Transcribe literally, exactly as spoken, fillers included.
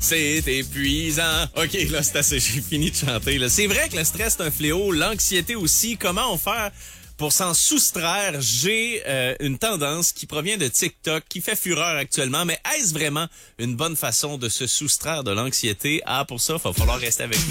C'est épuisant. OK, là, c'est assez. J'ai fini de chanter. Là. C'est vrai que le stress, c'est un fléau. L'anxiété aussi. Comment on fait pour s'en soustraire? J'ai euh, une tendance qui provient de TikTok, qui fait fureur actuellement. Mais est-ce vraiment une bonne façon de se soustraire de l'anxiété? Ah, pour ça, il va falloir rester avec nous.